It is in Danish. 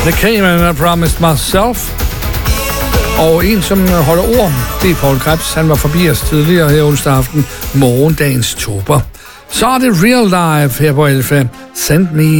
The Came and I Promised Myself. Og en, som holder ord, det er Paul Krebs. Han var forbi os tidligere her onsdag aften, morgendagens tober. Så er det Real Life her på Alfa. Send Me